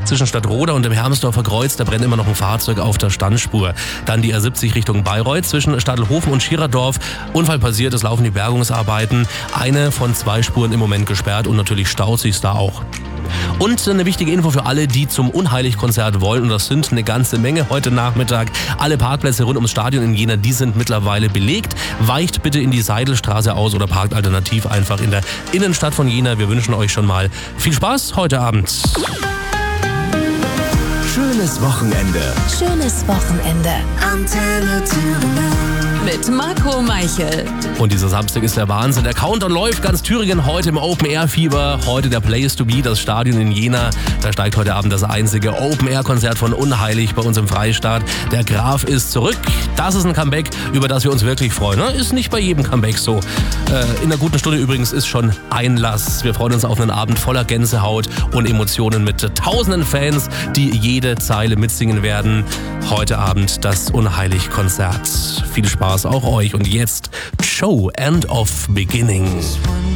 zwischen Stadtroda und dem Hermsdorfer Kreuz, da brennt immer noch ein Fahrzeug auf der Standspur. Dann die A70 Richtung Bayreuth zwischen Stadelhofen und Schiererdorf. Unfall passiert, es laufen die Bergungsarbeiten. Eine von 2 Spuren im Moment gesperrt und natürlich staut sich's da auch. Und eine wichtige Info für alle, die zum Unheilig-Konzert wollen, und das sind eine ganze Menge heute Nachmittag. Alle Parkplätze rund ums Stadion in Jena, die sind mittlerweile belegt. Weicht bitte in die Seidelstraße aus oder parkt alternativ einfach in der Innenstadt von Jena. Wir wünschen euch schon mal viel Spaß heute Abend. Schönes Wochenende. Schönes Wochenende. Antenne Thüringen. Mit Marco Meichel. Und dieser Samstag ist der Wahnsinn. Der Countdown läuft, ganz Thüringen heute im Open-Air-Fieber. Heute der Place to Be, das Stadion in Jena. Da steigt heute Abend das einzige Open-Air-Konzert von Unheilig bei uns im Freistaat. Der Graf ist zurück. Das ist ein Comeback, über das wir uns wirklich freuen. Ist nicht bei jedem Comeback so. In einer guten Stunde übrigens ist schon Einlass. Wir freuen uns auf einen Abend voller Gänsehaut und Emotionen mit tausenden Fans, die jede Zeile mitsingen werden. Heute Abend das Unheilig-Konzert. Viel Spaß auch euch. Und jetzt Show End of Beginnings.